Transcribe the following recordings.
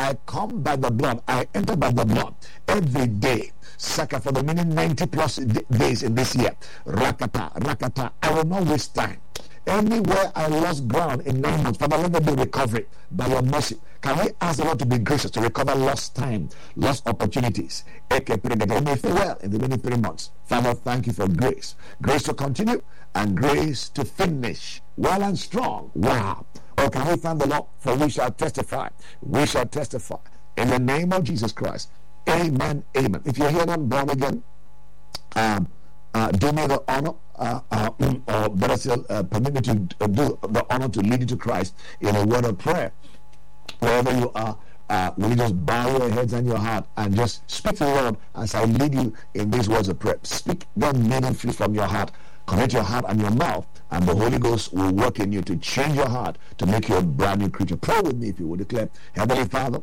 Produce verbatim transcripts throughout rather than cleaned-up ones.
I come by the blood. I enter by the blood every day. Saka for the remaining ninety plus days in this year. Rakata, rakata. I will not waste time. Anywhere I lost ground in nine months, Father, let there be recovery by your mercy. Can we ask the Lord to be gracious to recover lost time, lost opportunities? Eke pray that I may feel well in the remaining three months. Father, thank you for grace. Grace to continue and grace to finish well and strong. Wow. Or can we thank the Lord for we shall testify? We shall testify in the name of Jesus Christ. Amen. Amen. If you're here not born again, um, uh, do me the honor, uh, uh, or better still, uh, permit me to uh, do the honor to lead you to Christ in a word of prayer. Wherever you are, uh, will you just bow your heads and your heart and just speak to the Lord as I lead you in these words of prayer. Speak them meaningfully from your heart. Connect your heart and your mouth, and the Holy Ghost will work in you to change your heart, to make you a brand new creature. Pray with me if you will. Declare, Heavenly Father,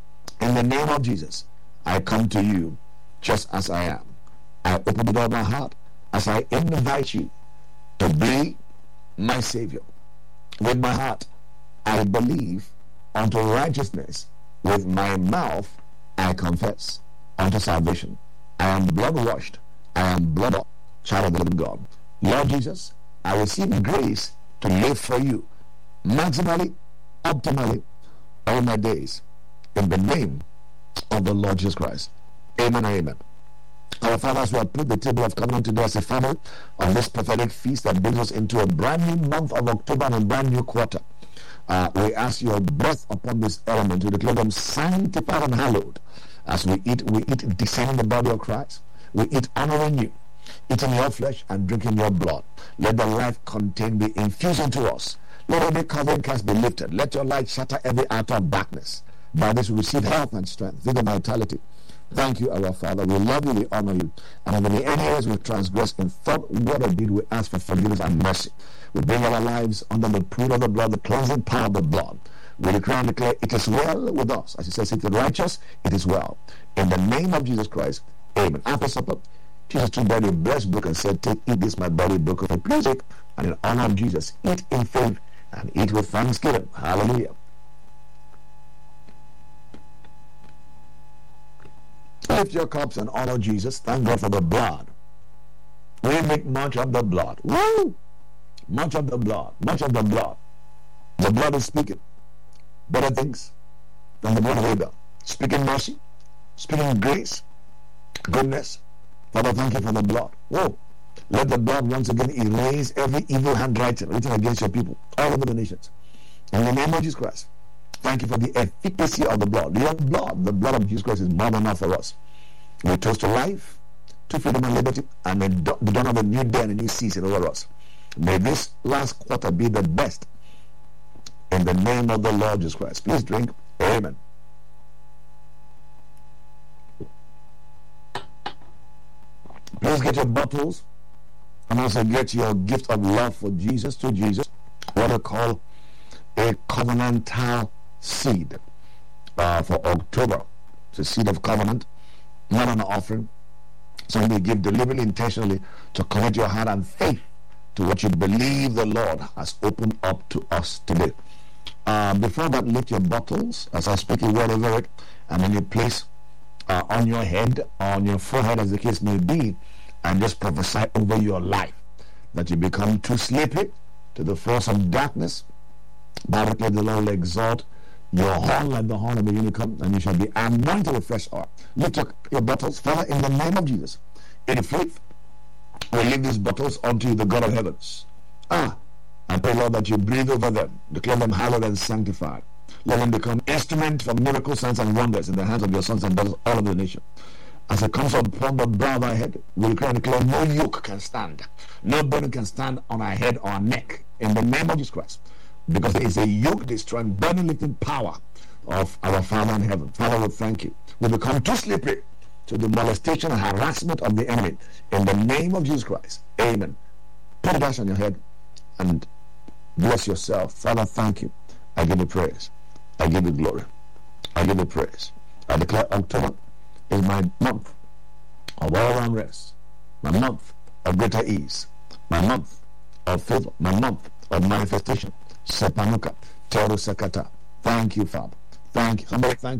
in the name of Jesus, I come to you just as I am. I open the door of my heart as I invite you to be my Savior. With my heart, I believe unto righteousness. With my mouth, I confess unto salvation. I am blood washed. I am blood up, child of the living God. Lord Jesus, I receive grace to live for you maximally, optimally, all my days. In the name of the Lord Jesus Christ. Amen and amen. Our fathers, we have put the table of covenant today as a family on this prophetic feast that brings us into a brand new month of October and a brand new quarter. Uh, we ask your breath upon this element to declare them sanctified and hallowed. As we eat, we eat descending the body of Christ. We eat honoring you, eating your flesh and drinking your blood. Let the life contained be infused into us. Let every covering cast be lifted. Let your light shatter every outer of darkness. By this we receive health and strength, vigor and vitality. Thank you, our Father. We love you, we honor you. And in the any areas we transgress in thought, word, or deed, we ask for forgiveness and mercy. We bring our lives under the pool of the blood, the cleansing power of the blood. We declare and declare, it is well with us. As it says, it is righteous, it is well. In the name of Jesus Christ, amen. After supper, Jesus took body, blessed, broke, and said, take, eat this, my body, broken for music. And in honor of Jesus, eat in faith and eat with thanksgiving. Hallelujah. Lift your cups and honor Jesus. Thank God for the blood. We make much of the blood. Woo! Much of the blood. Much of the blood. The blood is speaking better things than the blood of Abel. Speaking mercy. Speaking grace. Goodness. Father, thank you for the blood. Whoa! Let the blood once again erase every evil handwriting written against your people all over the nations. In the name of Jesus Christ. Thank you for the efficacy of the blood. Your blood, the blood of Jesus Christ, is more than enough for us. We toast to life, to freedom and liberty, and the dawn of a new day and a new season over us. May this last quarter be the best. In the name of the Lord Jesus Christ. Please drink. Amen. Please get your bottles and also get your gift of love for Jesus to Jesus. What I call a covenantal seed uh, for October. It's a seed of covenant, not an offering. Something you give deliberately, intentionally to commit your heart and faith to what you believe the Lord has opened up to us today. Uh, before that, lift your bottles as I speak a word over it, and then you place uh, on your head, on your forehead, as the case may be, and just prophesy over your life that you become too sleepy to the force of darkness. Bible declares the Lord will exalt your horn like the horn of a unicorn, and you shall be anointed with fresh oil. Lift your, your bottles, Father, in the name of Jesus. In faith, we leave these bottles unto the God of heavens. Ah, I pray, Lord, that you breathe over them, declare them hallowed and sanctified. Let them become instruments for miracles, signs, and wonders in the hands of your sons and daughters all over the nation. As it comes upon the brow of our head, we declare and declare no yoke can stand. No burden can stand on our head or our neck. In the name of Jesus Christ. Because there is a yoke destroying, burning lifting power of our Father in heaven. Father, we thank you. We become too slippery to the molestation and harassment of the enemy. In the name of Jesus Christ. Amen. Put a dash on your head and bless yourself. Father, thank you. I give you praise. I give you glory. I give you praise. I declare October is my month of all-around rest, my month of greater ease, my month of favor, my month of manifestation. Sepanuka, Teru Sakata. Thank you, Father. Thank you. Somebody thank